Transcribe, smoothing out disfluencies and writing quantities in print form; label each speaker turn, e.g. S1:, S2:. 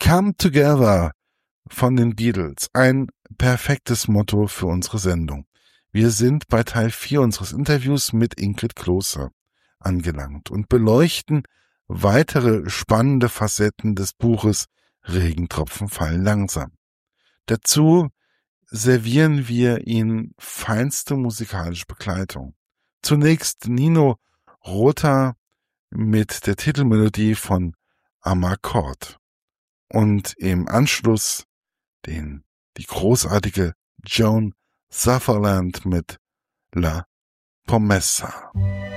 S1: Come Together von den Beatles. Ein perfektes Motto für unsere Sendung. Wir sind bei Teil 4 unseres Interviews mit Ingrid Kloser angelangt und beleuchten weitere spannende Facetten des Buches Regentropfen fallen langsam. Dazu servieren wir Ihnen feinste musikalische Begleitung. Zunächst Nino Rota mit der Titelmelodie von Amarcord und im Anschluss die großartige Joan Sutherland mit La Promessa.